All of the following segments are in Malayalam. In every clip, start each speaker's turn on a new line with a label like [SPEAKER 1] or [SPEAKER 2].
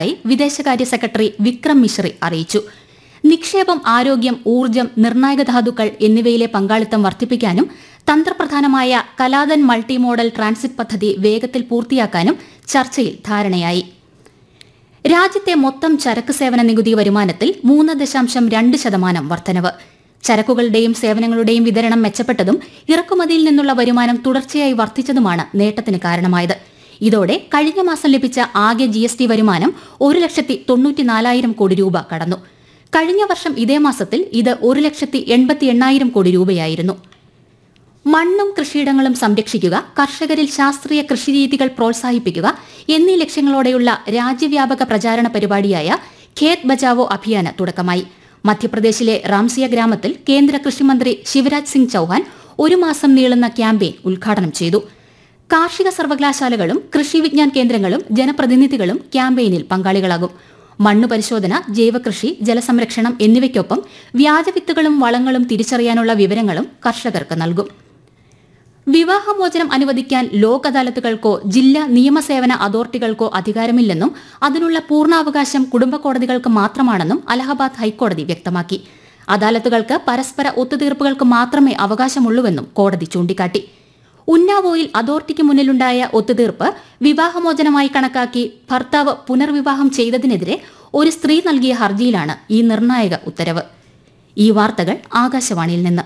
[SPEAKER 1] വിദേശകാര്യ സെക്രട്ടറി വിക്രം മിശ്രി അറിയിച്ചു. നിക്ഷേപം, ആരോഗ്യം, ഊർജ്ജം, നിർണായക ധാതുക്കൾ എന്നിവയിലെ പങ്കാളിത്തം വർദ്ധിപ്പിക്കാനും തന്ത്രപ്രധാനമായ കലാതൻ മൾട്ടി മോഡൽ ട്രാൻസിറ്റ് പദ്ധതി വേഗത്തിൽ പൂർത്തിയാക്കാനും ചർച്ചയിൽ ധാരണയായി. രാജ്യത്തെ മൊത്തം ചരക്ക് സേവന നികുതി വരുമാനത്തിൽ 3.2% വർധനവ്. ചരക്കുകളുടെയും സേവനങ്ങളുടെയും വിതരണം മെച്ചപ്പെട്ടതും ഇറക്കുമതിയിൽ നിന്നുള്ള വരുമാനം തുടർച്ചയായി വർദ്ധിച്ചതുമാണ് നേട്ടത്തിന് കാരണമായത്. ഇതോടെ കഴിഞ്ഞ മാസം ലഭിച്ച ആകെ GST വരുമാനം 1,94,000 കോടി രൂപ കടന്നു. കഴിഞ്ഞ വർഷം ഇതേ മാസത്തിൽ ഇത് 1,88,000 കോടി രൂപയായിരുന്നു. മണ്ണും കൃഷിയിടങ്ങളും സംരക്ഷിക്കുക, കർഷകരിൽ ശാസ്ത്രീയ കൃഷിരീതികൾ പ്രോത്സാഹിപ്പിക്കുക എന്നീ ലക്ഷ്യങ്ങളോടെയുള്ള രാജ്യവ്യാപക പ്രചാരണ പരിപാടിയായ ഖേത് ബച്ചാവോ അഭിയാന് തുടക്കമായി. മധ്യപ്രദേശിലെ റാംസിയ ഗ്രാമത്തിൽ കേന്ദ്ര കൃഷിമന്ത്രി ശിവരാജ് സിംഗ് ചൌഹാൻ ഒരു മാസം നീളുന്ന ക്യാമ്പയിൻ ഉദ്ഘാടനം ചെയ്തു. കാർഷിക സർവകലാശാലകളും കൃഷി വിജ്ഞാൻ കേന്ദ്രങ്ങളും ജനപ്രതിനിധികളും ക്യാമ്പയിനിൽ പങ്കാളികളാകും. മണ്ണു പരിശോധന, ജൈവകൃഷി, ജലസംരക്ഷണം എന്നിവയ്ക്കൊപ്പം വ്യാജവിത്തുകളും വളങ്ങളും തിരിച്ചറിയാനുള്ള വിവരങ്ങളും കർഷകർക്ക് നൽകും. വിവാഹമോചനം അനുവദിക്കാൻ ലോക് അദാലത്തുകൾക്കോ ജില്ലാ നിയമസേവന അതോറിറ്റികൾക്കോ അധികാരമില്ലെന്നും അതിനുള്ള പൂർണ്ണാവകാശം കുടുംബ കോടതികൾക്ക് മാത്രമാണെന്നും അലഹബാദ് ഹൈക്കോടതി വ്യക്തമാക്കി. അദാലത്തുകൾക്ക് പരസ്പര ഒത്തുതീർപ്പുകൾക്ക് മാത്രമേ അവകാശമുള്ളൂവെന്നും കോടതി ചൂണ്ടിക്കാട്ടി. ഉന്നാവോയിൽ അതോറിറ്റിക്ക് മുന്നിലുണ്ടായ ഒത്തുതീർപ്പ് വിവാഹമോചനമായി കണക്കാക്കി ഭർത്താവ് പുനർവിവാഹം ചെയ്തതിനെതിരെ ഒരു സ്ത്രീ നൽകിയ ഹർജിയിലാണ് ഈ നിർണായക ഉത്തരവ്. ഈ വാർത്തകൾ ആകാശവാണിയിൽ നിന്ന്.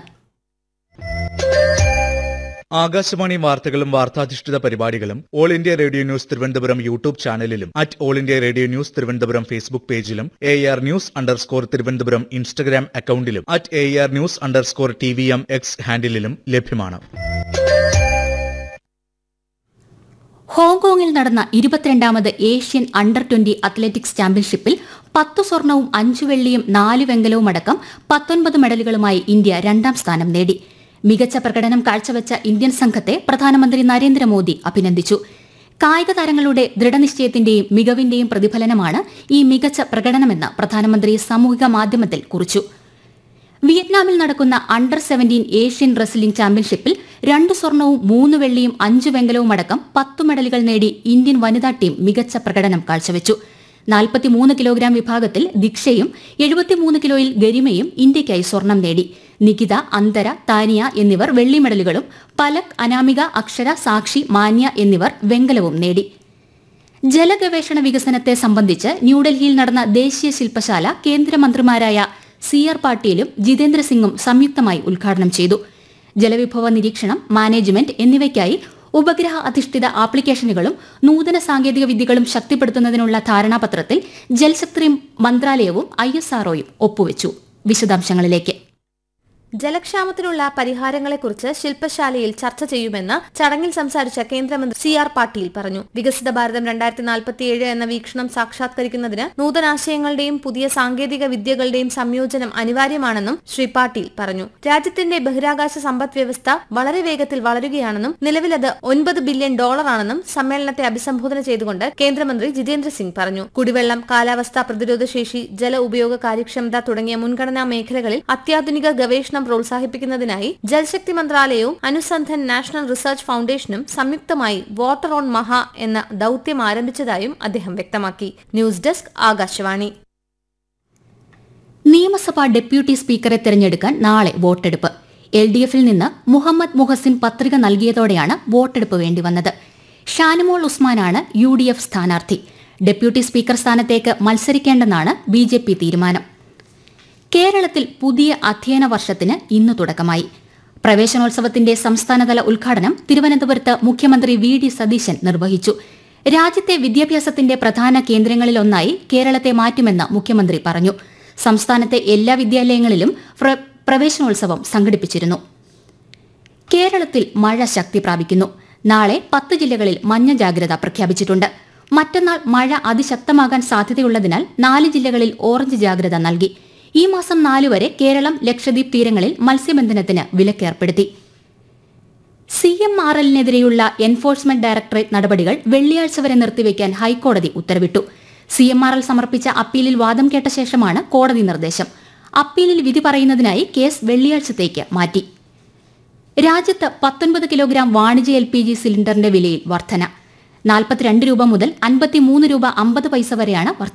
[SPEAKER 2] ആകാശവാണി വാർത്തകളും വാർത്താധിഷ്ഠിത പരിപാടികളും all India radio news Thiruvananthapuram YouTube ചാനലിലും all India radio news Thiruvananthapuram Facebook പേജിലും AR News_ തിരുവനന്തപുരം ഇൻസ്റ്റഗ്രാം അക്കൌണ്ടിലും AR News_TVM X ഹാൻഡിലും ലഭ്യമാണ്.
[SPEAKER 1] ഹോങ്കോങ്ങിൽ നടന്ന 22ാമത് ഏഷ്യൻ അണ്ടർ-20 അത്ലറ്റിക്സ് ചാമ്പ്യൻഷിപ്പിൽ 10 സ്വർണവും 5 വെള്ളിയും 4 വെങ്കലവും അടക്കം 19 മെഡലുകളുമായി ഇന്ത്യ 2ാം സ്ഥാനം നേടി. മികച്ച പ്രകടനം കാഴ്ചവെച്ച ഇന്ത്യൻ സംഘത്തെ പ്രധാനമന്ത്രി നരേന്ദ്രമോദി അഭിനന്ദിച്ചു. കായിക താരങ്ങളുടെ ദൃഢനിശ്ചയത്തിന്റെയും മികവിന്റെയും പ്രതിഫലനമാണ് ഈ മികച്ച പ്രകടനമെന്ന് പ്രധാനമന്ത്രി സാമൂഹിക മാധ്യമത്തിൽ കുറിച്ചു. വിയറ്റ്നാമിൽ നടക്കുന്ന അണ്ടർ-17 ഏഷ്യൻ റെസ്ലിംഗ് ചാമ്പ്യൻഷിപ്പിൽ 2 സ്വർണവും 3 വെള്ളിയും 5 വെങ്കലവും അടക്കം 10 മെഡലുകൾ നേടി ഇന്ത്യൻ വനിതാ ടീം മികച്ച പ്രകടനം കാഴ്ചവെച്ചു. 43 കിലോഗ്രാം വിഭാഗത്തിൽ ദീക്ഷയും 73 കിലോയിൽ ഗരിമയും ഇന്ത്യയ്ക്കായി സ്വർണം നേടി. നികിത, അന്തര, താനിയ എന്നിവർ വെള്ളി മെഡലുകളും പലക്, അനാമിക, അക്ഷര, സാക്ഷി, മാന്യ എന്നിവർ വെങ്കലവും നേടി. ജലഗവേഷണ വികസനത്തെ സംബന്ധിച്ച് ന്യൂഡൽഹിയിൽ നടന്ന ദേശീയ ശില്പശാല കേന്ദ്രമന്ത്രിമാരായ CR പാട്ടീലും ജിതേന്ദ്ര സിംഗും സംയുക്തമായി ഉദ്ഘാടനം ചെയ്തു. ജലവിഭവ നിരീക്ഷണം, മാനേജ്മെന്റ് എന്നിവയ്ക്കായി ഉപഗ്രഹ അധിഷ്ഠിത ആപ്ലിക്കേഷനുകളും നൂതന സാങ്കേതിക വിദ്യകളും ശക്തിപ്പെടുത്തുന്നതിനുള്ള ധാരണാപത്രത്തിൽ ജൽശക്തി മന്ത്രാലയവും ISROയും ഒപ്പുവച്ചു. വിശദാംശങ്ങളിലേക്ക്.
[SPEAKER 3] ജലക്ഷാമത്തിനുള്ള പരിഹാരങ്ങളെക്കുറിച്ച് ശില്പശാലയിൽ ചർച്ച ചെയ്യുമെന്ന് ചടങ്ങിൽ സംസാരിച്ച കേന്ദ്രമന്ത്രി CR പാട്ടീൽ പറഞ്ഞു. വികസിത ഭാരതം 2047 എന്ന വീക്ഷണം സാക്ഷാത്കരിക്കുന്നതിന് നൂതനാശയങ്ങളുടെയും പുതിയ സാങ്കേതിക വിദ്യകളുടെയും സംയോജനം അനിവാര്യമാണെന്നും ശ്രീ പാട്ടീൽ പറഞ്ഞു. രാജ്യത്തിന്റെ ബഹിരാകാശ സമ്പദ് വ്യവസ്ഥ വളരെ വേഗത്തിൽ വളരുകയാണെന്നും നിലവിലത് $9 ബില്യൺ ആണെന്നും സമ്മേളനത്തെ അഭിസംബോധന ചെയ്തുകൊണ്ട് കേന്ദ്രമന്ത്രി ജിതേന്ദ്ര സിംഗ് പറഞ്ഞു. കുടിവെള്ളം, കാലാവസ്ഥാ പ്രതിരോധശേഷി, ജല ഉപയോഗ കാര്യക്ഷമത തുടങ്ങിയ മുൻഗണനാ മേഖലകളിൽ അത്യാധുനിക ഗവേഷണം പ്രോത്സാഹിപ്പിക്കുന്നതിനായി ജൽശക്തി മന്ത്രാലയവും അനുസന്ധൻ നാഷണൽ റിസർച്ച് ഫൌണ്ടേഷനും സംയുക്തമായി വാട്ടർ ഓൺ മഹ എന്ന ദൌത്യം ആരംഭിച്ചതായും അദ്ദേഹം വ്യക്തമാക്കി. News desk, Akashvani.
[SPEAKER 1] നിയമസഭാ ഡെപ്യൂട്ടി സ്പീക്കറെ തെരഞ്ഞെടുക്കാൻ നാളെ വോട്ടെടുപ്പ്. LDFൽ നിന്ന് മുഹമ്മദ് മുഹസിൻ പത്രിക നൽകിയതോടെയാണ് വോട്ടെടുപ്പ് വേണ്ടിവന്നത്. ഷാനിമോൾ ഉസ്മാനാണ് UDF സ്ഥാനാർത്ഥി. ഡെപ്യൂട്ടി സ്പീക്കർ സ്ഥാനത്തേക്ക് മത്സരിക്കേണ്ടെന്നാണ് BJP തീരുമാനം. കേരളത്തിൽ പുതിയ അധ്യയന വർഷത്തിന് ഇന്ന് തുടക്കമായി. പ്രവേശനോത്സവത്തിന്റെ സംസ്ഥാനതല ഉദ്ഘാടനം തിരുവനന്തപുരത്ത് മുഖ്യമന്ത്രി VD സതീശൻ നിർവഹിച്ചു. രാജ്യത്തെ വിദ്യാഭ്യാസത്തിന്റെ പ്രധാന കേന്ദ്രങ്ങളിലൊന്നായി കേരളത്തെ മാറ്റുമെന്ന് മുഖ്യമന്ത്രി പറഞ്ഞു. സംസ്ഥാനത്തെ എല്ലാ വിദ്യാലയങ്ങളിലും പ്രവേശനോത്സവം സംഘടിപ്പിച്ചിരുന്നു. കേരളത്തിൽ മഴ ശക്തി പ്രാപിക്കുന്നു. നാളെ 10 ജില്ലകളിൽ മഞ്ഞ ജാഗ്രത പ്രഖ്യാപിച്ചിട്ടുണ്ട്. മറ്റന്നാൾ മഴ അതിശക്തമാകാൻ സാധ്യതയുള്ളതിനാൽ 4 ജില്ലകളിൽ ഓറഞ്ച് ജാഗ്രത നൽകി. ഈ മാസം 4 വരെ കേരളം, ലക്ഷദ്വീപ് തീരങ്ങളിൽ മത്സ്യബന്ധനത്തിന് വിലക്കേർപ്പെടുത്തി. CMRLനെതിരെയുള്ള എൻഫോഴ്സ്മെന്റ് ഡയറക്ടറേറ്റ് നടപടികൾ വെള്ളിയാഴ്ച വരെ നിർത്തിവെക്കാൻ ഹൈക്കോടതി ഉത്തരവിട്ടു. CMRL സമർപ്പിച്ച അപ്പീലിൽ വാദം കേട്ട ശേഷമാണ് കോടതി നിർദ്ദേശം. അപ്പീലിൽ വിധി പറയുന്നതിനായി കേസ് വെള്ളിയാഴ്ചത്തേക്ക് മാറ്റി. രാജ്യത്ത് 19 കിലോഗ്രാം വാണിജ്യ LPG സിലിണ്ടറിന്റെ വിലയിൽ വർധന. 42 രൂപ മുതൽ 53 രൂപ 50 പൈസ വരെയാണ്